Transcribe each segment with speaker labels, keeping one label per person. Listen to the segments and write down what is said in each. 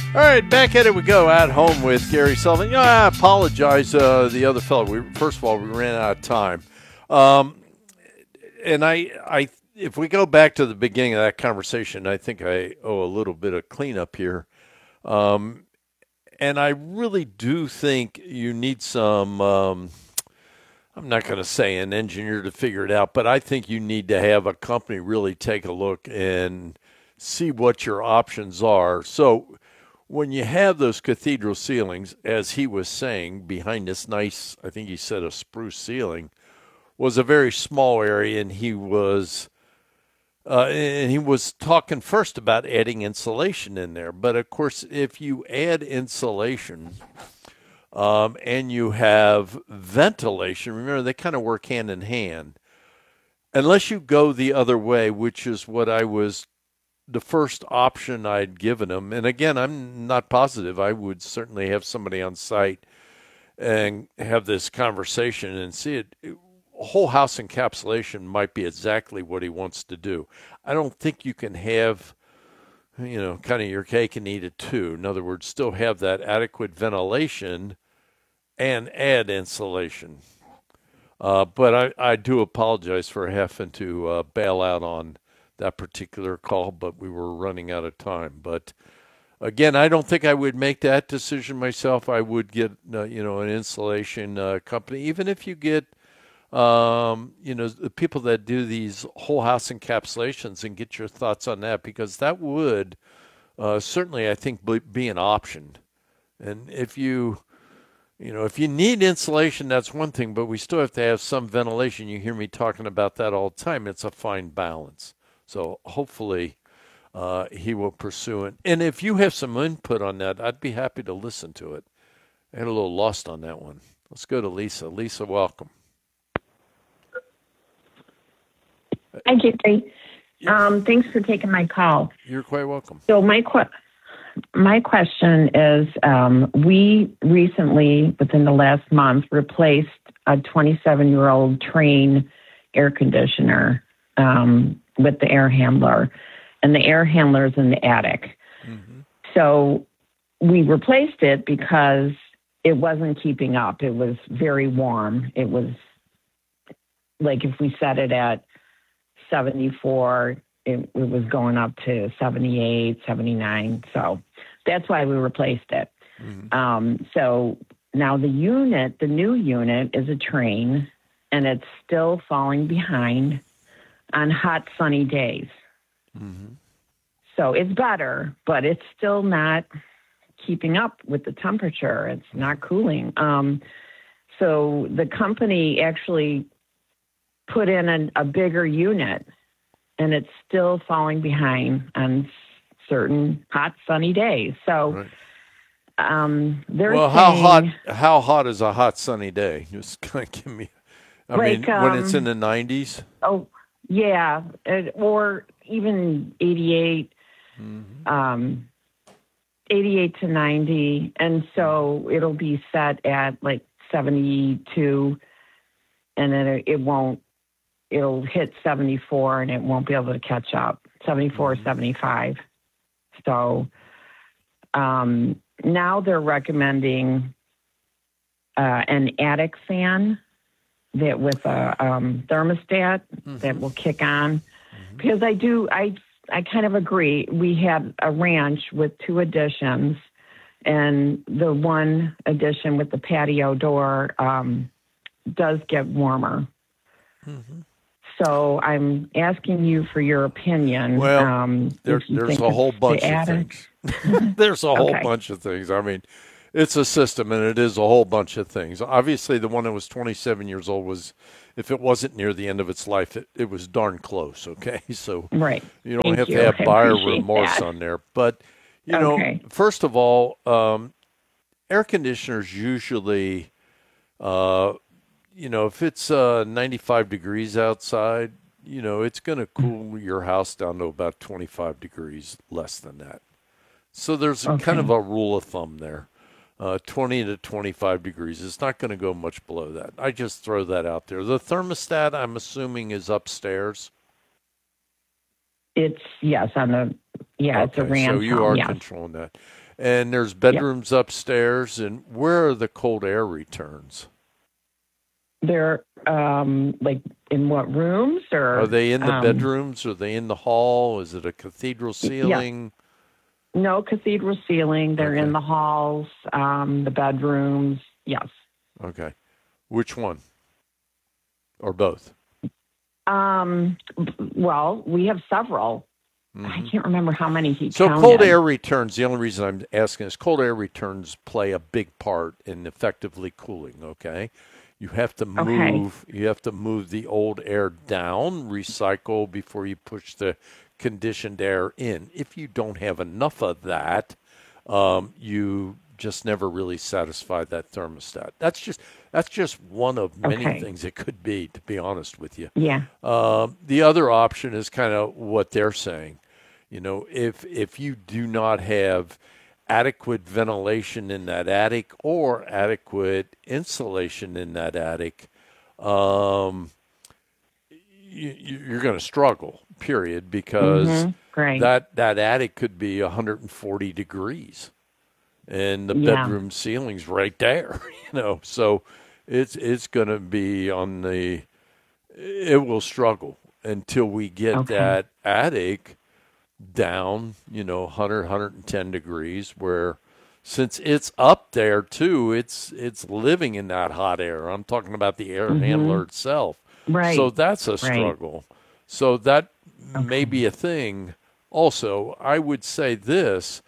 Speaker 1: All right, back at it we go. At home with Gary Sullivan. I apologize. The other fellow. First of all, we ran out of time, and if we go back to the beginning of that conversation, I think I owe a little bit of cleanup here, and I really do think you need some. I'm not going to say an engineer to figure it out, but I think you need to have a company really take a look and see what your options are. So when you have those cathedral ceilings, as he was saying, behind this nice, I think he said a spruce ceiling, was a very small area, and he was talking first about adding insulation in there. But of course, if you add insulation and you have ventilation, remember they kind of work hand in hand. Unless you go the other way, which is what the first option I'd given him. And again, I'm not positive. I would certainly have somebody on site and have this conversation and see it. Whole house encapsulation might be exactly what he wants to do. I don't think you can have, kind of your cake and eat it too. In other words, still have that adequate ventilation and add insulation. But I do apologize for having to bail out on that particular call, but we were running out of time. But again, I don't think I would make that decision myself. I would get, an insulation company, even if you get, the people that do these whole house encapsulations, and get your thoughts on that, because that would certainly, I think, be an option. And if if you need insulation, that's one thing, but we still have to have some ventilation. You hear me talking about that all the time. It's a fine balance. So hopefully he will pursue it. And if you have some input on that, I'd be happy to listen to it. I had a little lost on that one. Let's go to Lisa. Lisa, welcome.
Speaker 2: Hi, Gary. Thanks for taking my call.
Speaker 1: You're quite welcome.
Speaker 2: So my question is, we recently, within the last month, replaced a 27-year-old Trane air conditioner with the air handler, and the air handler is in the attic. Mm-hmm. So we replaced it because it wasn't keeping up. It was very warm. It was like if we set it at 74, it was going up to 78, 79. So that's why we replaced it. Mm-hmm. So now the new unit is a Trane, and it's still falling behind on hot, sunny days. Mm-hmm. So it's better, but it's still not keeping up with the temperature. It's not cooling. So the company actually put in a bigger unit, and it's still falling behind on certain hot, sunny days. So they're saying,
Speaker 1: how hot is a hot, sunny day? Just kind of give me. I mean, when it's in the 90s.
Speaker 2: Oh, yeah, or even 88, 88 to 90, and so it'll be set at like 72, and then it'll hit 74, and it won't be able to catch up, 74, 75. So now they're recommending an attic fan that with a thermostat that will kick on, because I kind of agree. We have a ranch with 2 additions, and the one addition with the patio door does get warmer. Mm-hmm. So I'm asking you for your opinion.
Speaker 1: Well, there's a whole bunch of things. There's a whole bunch of things. I mean, it's a system, and it is a whole bunch of things. Obviously, the one that was 27 years old was, if it wasn't near the end of its life, it was darn close, okay? So you don't have to have buyer remorse on there. But, first of all, air conditioners usually, if it's 95 degrees outside, it's going to cool your house down to about 25 degrees, less than that. So there's kind of a rule of thumb there. 20 to 25 degrees. It's not going to go much below that. I just throw that out there. The thermostat, I'm assuming, is upstairs.
Speaker 2: It's, yes, it's a RAM.
Speaker 1: So you are controlling that. And there's
Speaker 2: Yep.
Speaker 1: bedrooms upstairs. And where are the cold air returns?
Speaker 2: They're like in what rooms
Speaker 1: Are
Speaker 2: or
Speaker 1: they in the bedrooms? Are they in the hall? Is it a cathedral
Speaker 2: yeah,
Speaker 1: ceiling?
Speaker 2: no cathedral ceiling. They're in
Speaker 1: Okay.
Speaker 2: the halls, the bedrooms. Yes.
Speaker 1: Okay. Which one? Or both?
Speaker 2: Well, we have several. I can't remember how many he
Speaker 1: So
Speaker 2: counted.
Speaker 1: cold air returns, the only reason I'm asking is cold air returns play a big part in effectively cooling, okay?
Speaker 2: Okay.
Speaker 1: You have to move the old air down, recycle before you push the conditioned air in. If you don't have enough of that, you just never really satisfy that thermostat. That's just one of many
Speaker 2: Okay.
Speaker 1: things it could be, to be honest with you.
Speaker 2: Yeah.
Speaker 1: The other option is kind of what they're saying. If you do not have adequate ventilation in that attic or adequate insulation in that attic, um, you're going to struggle. Period, because
Speaker 2: Great.
Speaker 1: that attic could be 140 degrees, and the
Speaker 2: Yeah.
Speaker 1: bedroom ceiling's right there. So it's going to be on the. It will struggle until we get
Speaker 2: Okay.
Speaker 1: that attic down, 100, degrees, where since it's up there too, it's living in that hot air. I'm talking about the air handler itself. So
Speaker 2: Right.
Speaker 1: that's a
Speaker 2: Right.
Speaker 1: struggle. So that may
Speaker 2: Okay.
Speaker 1: be a thing. Also, I would say this,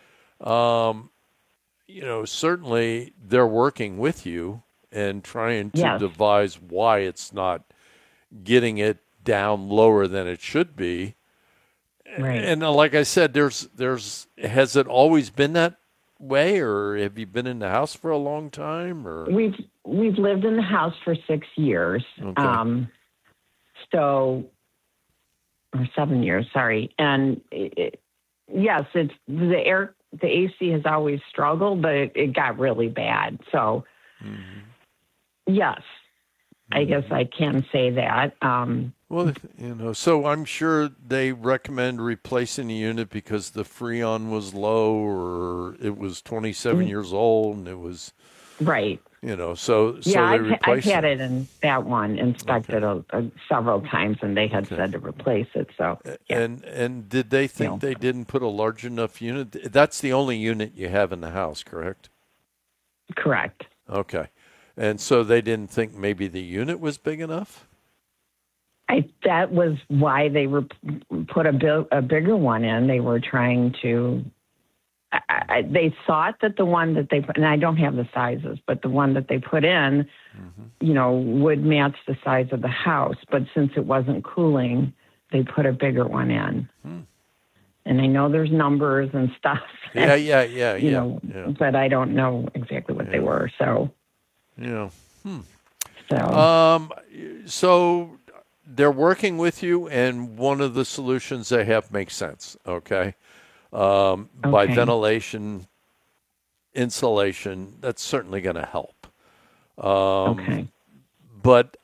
Speaker 1: certainly they're working with you and trying to
Speaker 2: Yes.
Speaker 1: devise why it's not getting it down lower than it should be.
Speaker 2: Right.
Speaker 1: And like I said, there's has it always been that way, or have you been in the house for a long time, or
Speaker 2: We've lived in the house for 6 years.
Speaker 1: okay,
Speaker 2: So or 7 years, sorry. And yes, it's the AC has always struggled, but it got really bad. So yes, I guess I can say that.
Speaker 1: well, so I'm sure they recommend replacing the unit because the Freon was low, or it was 27 years old, and it was,
Speaker 2: Right.
Speaker 1: so
Speaker 2: Yeah,
Speaker 1: they
Speaker 2: I've
Speaker 1: replaced
Speaker 2: had
Speaker 1: it.
Speaker 2: it in that one inspected several times, and they had
Speaker 1: Okay.
Speaker 2: said to replace it. So yeah,
Speaker 1: And did they
Speaker 2: you
Speaker 1: think
Speaker 2: know,
Speaker 1: they didn't put a large enough unit? That's the only unit you have in the house, correct?
Speaker 2: correct.
Speaker 1: Okay. And so they didn't think maybe the unit was big enough?
Speaker 2: That was why they were put a bigger one in. They were trying to. They thought that the one that they put, and I don't have the sizes, but the one that they put in, would match the size of the house. But since it wasn't cooling, they put a bigger one in. And I know there's numbers and stuff.
Speaker 1: Yeah, yeah, yeah,
Speaker 2: you
Speaker 1: yeah,
Speaker 2: know,
Speaker 1: yeah,
Speaker 2: but I don't know exactly what they
Speaker 1: yeah,
Speaker 2: were. So,
Speaker 1: yeah.
Speaker 2: so
Speaker 1: So they're working with you, and one of the solutions they have makes sense, okay? By
Speaker 2: okay,
Speaker 1: ventilation, insulation, that's certainly going to help.
Speaker 2: okay,
Speaker 1: But,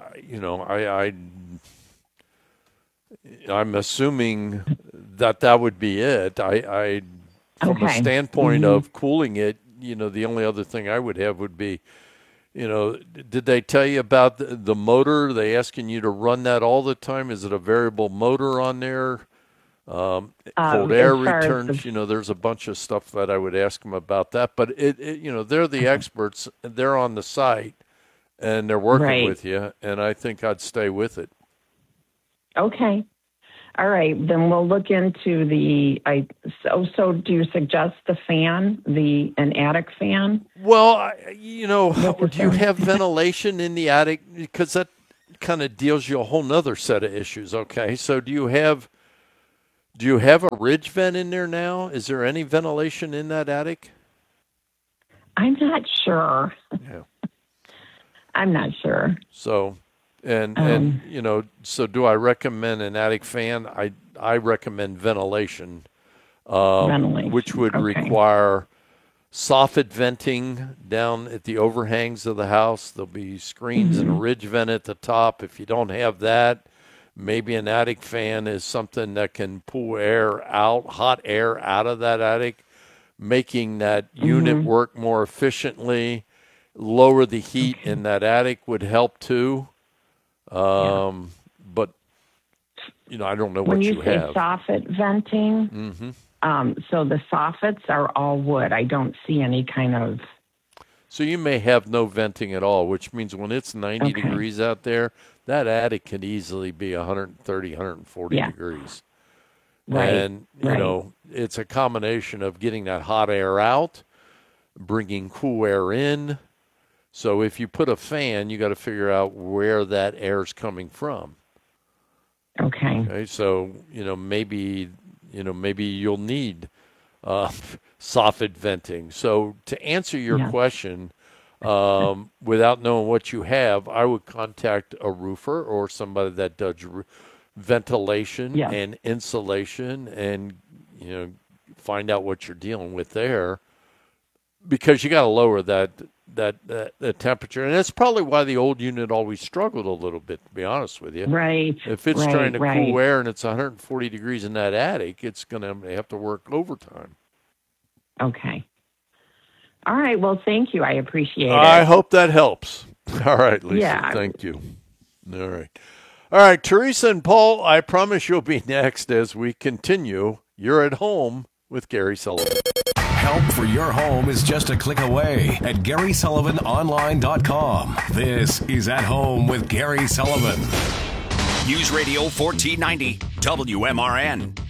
Speaker 1: I'm assuming that would be it. From a
Speaker 2: okay.
Speaker 1: standpoint of cooling it, the only other thing I would have would be, did they tell you about the motor? Are they asking you to run that all the time? Is it a variable motor on there? Cold
Speaker 2: As
Speaker 1: air
Speaker 2: far as
Speaker 1: returns, there's a bunch of stuff that I would ask them about that. But they're the experts. They're on the site and they're working
Speaker 2: right,
Speaker 1: with you. And I think I'd stay with it.
Speaker 2: okay. All right, then we'll look into so do you suggest the fan, an attic fan?
Speaker 1: Well,
Speaker 2: What's the
Speaker 1: do you
Speaker 2: fan?
Speaker 1: have ventilation in the attic? Because that kind of deals you a whole nother set of issues. Okay, so do you have a ridge vent in there now? Is there any ventilation in that attic?
Speaker 2: I'm not sure.
Speaker 1: Yeah.
Speaker 2: I'm not sure.
Speaker 1: So, and
Speaker 2: Um,
Speaker 1: so do I recommend an attic fan? I recommend ventilation, which
Speaker 2: ventilation.
Speaker 1: would
Speaker 2: Okay.
Speaker 1: require soffit venting down at the overhangs of the house. There'll be screens and a ridge vent at the top. If you don't have that, maybe an attic fan is something that can pull hot air out of that attic. making that unit work more efficiently. Lower the heat in that attic would help too. But, I don't know what you have.
Speaker 2: When you say soffit venting, so the soffits are all wood. I don't see any kind of...
Speaker 1: So you may have no venting at all, which means when it's 90 degrees out there, that attic can easily be 130, 140 degrees.
Speaker 2: Right.
Speaker 1: And, it's a combination of getting that hot air out, bringing cool air in. So if you put a fan, you got to figure out where that air's coming from. Okay. So, maybe you'll need soffit venting. So to answer your question, without knowing what you have, I would contact a roofer or somebody that does ventilation and insulation, and find out what you're dealing with there, because you got to lower that temperature, and that's probably why the old unit always struggled a little bit, to be honest with you.
Speaker 2: Right.
Speaker 1: If it's trying to cool air and it's 140 degrees in that attic, it's going to have to work overtime.
Speaker 2: Okay. All right. Well, thank you. I appreciate it.
Speaker 1: I hope that helps. All right, Lisa.
Speaker 2: Yeah.
Speaker 1: Thank you. All right. All right, Teresa and Paul, I promise you'll be next as we continue. You're at Home with Gary Sullivan.
Speaker 3: Help for your home is just a click away at GarySullivanOnline.com. This is At Home with Gary Sullivan.
Speaker 4: News Radio 1490 WMRN.